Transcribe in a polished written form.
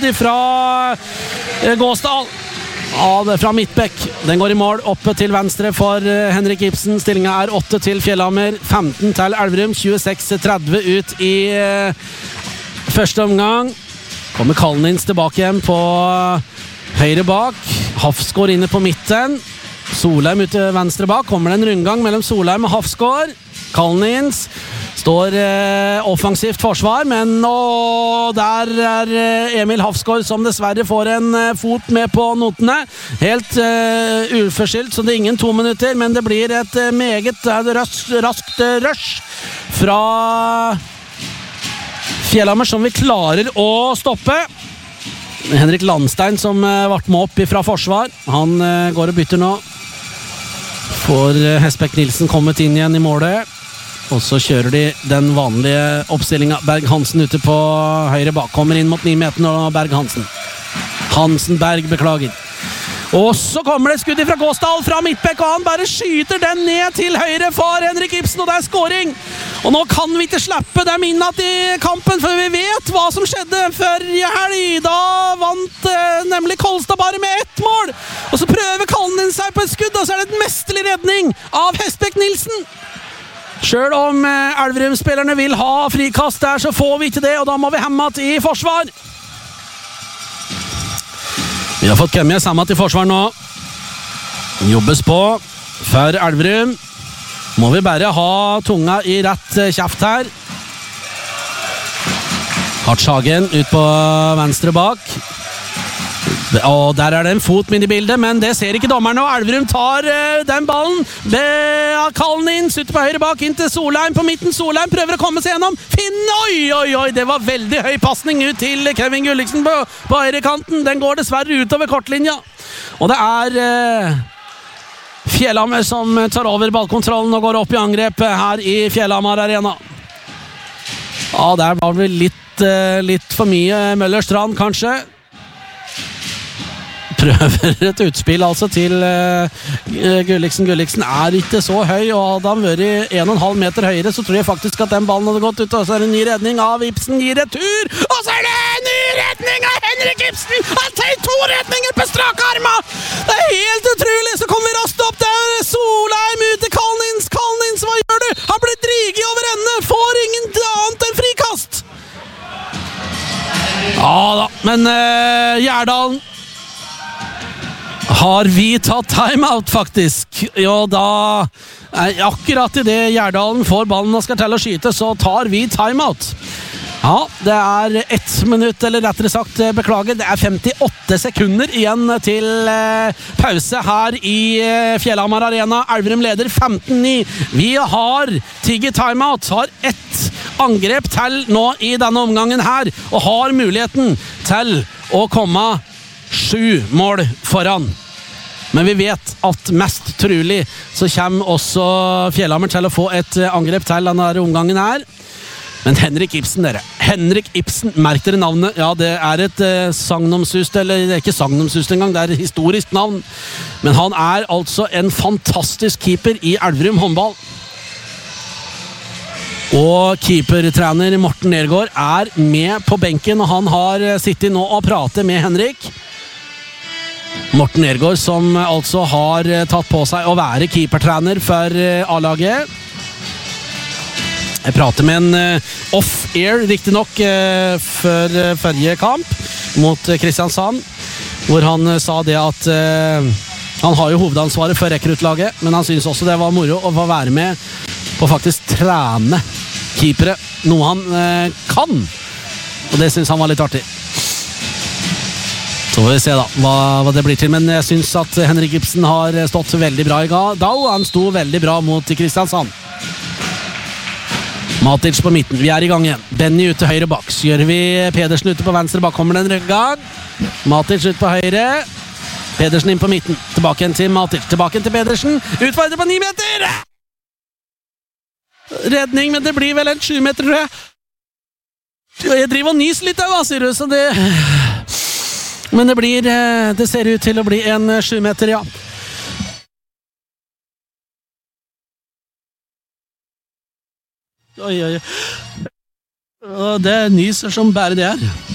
fra Gåsdal. Ja, det er fra Midtbekk. Den går i mål oppe til venstre for Henrik Ibsen. Stillingen er 8 til Fjellhammer, 15 til Elverum, 26-30 ut i første omgang. Kommer Kalnins tilbake igjen på høyre bak. Hafsgaard inne på midten. Solheim ute venstre bak. Kommer det en rundgang mellom Solheim og Hafsgaard. Kalnins står offensivt forsvar, men der er Emil Hafsgaard som dessverre får en fot med på notene. Helt uforskyldt, så det er ingen 2 minutter, men det blir et meget raskt rush fra Fjellhammer som vi klarer å stoppe. Henrik Landstein som vart med opp fra forsvar. Han går og bytter nå. Får Hesbæk Nilsen kommet inn igjen i målet. Og så kjører de den vanlige oppstillingen. Berg-Hansen ute på høyre bak. Kommer inn mot 9 meter og Berg-Hansen. Hansen-Berg, beklager. Og så kommer det skudd fra Gåsdal fra Midtbekk, og han bare skyter den ned til høyre for Henrik Ibsen, og det er scoring. Og nå kan vi ikke slappe dem innad i kampen, for vi vet hva som skjedde forrige helg. Da vant nemlig Kolstad bare med 1 mål. Og så prøver Kallen seg på et skudd, og så er det et mesterlig redning av Hesbæk Nilsen. Selv om Elverum-spillerne vil ha frikast der, så får vi ikke det, og da må vi hemmet i forsvar. Vi har fått Kemje sammen til forsvar nå. Jobbes på for Elverum. Må vi bare ha tunga i rett kjeft her. Hartshagen ut på venstre bak. Og der er det en fot min i bildet, men det ser ikke dommerne, og Elverum tar den ballen. Kallen inn, ute på høyre bak, inn til Solheim på midten. Solheim prøver å komme seg gjennom. Oi, det var veldig høy passning ut til Kevin Gulliksen på høyre kanten. Den går dessverre utover kortlinja. Og det er Fjellhammer som tar over ballkontrollen og går opp i angrep her i Fjellhammer Arena. Ja, der var vel litt for mye Møller Strand, kanskje. Prøver et utspill altså til Gulliksen. Gulliksen er ikke så høy, og hadde han vært 1,5 meter høyere, så tror jeg faktisk at den ballen hadde gått ut, og så er det en ny redning av Ibsen i retur, og så er det en ny redning av Henrik Ibsen! Han tar 2 redninger på strak arma! Det er helt utrolig, så kommer vi raskt opp der, Solheim ut til Kalnins, hva gjør du? Han blir driget over ende, får ingen annet enn frikast! Ja da, men Gjerdalen har vi tatt timeout, faktisk? Jo, da akkurat i det Gjerdalen får ballen og skal til å skyte, så tar vi timeout. Ja, det er 1 minutt, eller rettere sagt, beklager, det er 58 sekunder igjen til pause her i Fjellhammer Arena. Elverum leder 15-9. Vi har tigget timeout, har 1 angrep til nå i denne omgangen her, og har muligheten til å komme 7 mål foran. Men vi vet at mest trolig så kommer også Fjellhammer til å få et angrep til denne omgangen her. Men Henrik Ibsen, dere. Henrik Ibsen, merk dere navnet. Ja, det er et sagnomsust, eller det er ikke sagnomsust engang, det er et historisk navn. Men han er altså en fantastisk keeper i Elverum håndball. Og keepertrener Morten Nergård er med på benken, og han har sittet nå og pratet med Henrik. Morten Nergård som altså har tatt på seg å være keepertrener for A-laget. Jeg prater med en off-air, riktig nok, for forrige kamp mot Kristiansand, hvor han sa det at han har jo hovedansvaret for rekruttlaget, men han synes også det var moro å få være med på faktisk trene keepere, noe han kan, og det synes han var litt artig. Så får vi se da hva det blir til, men jeg synes at Henrik Ibsen har stått veldig bra i dag. Han sto veldig bra mot Kristiansand. Matic på midten, vi er i gang igjen. Benny ute høyre bak, så gjør vi Pedersen ute på venstre bak, kommer den gang. Matic ut på høyre, Pedersen inn på midten, tilbake igjen til Matic, tilbake igjen til Pedersen, utfordrer på 9 meter! Redning, men det blir vel en 7 meter, tror jeg. Jeg driver og nyser litt av, sier du, så det... Men det ser ut til å bli en 7 meter, ja. Oi. Det nyser som bare det er.